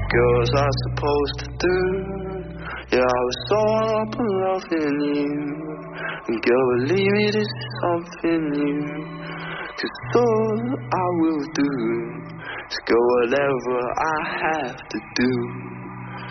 girls are supposed to do. Yeah, I was so up in loving you, and girl, believe me, this is something new. 'Cause all I will do is go whatever I have to do.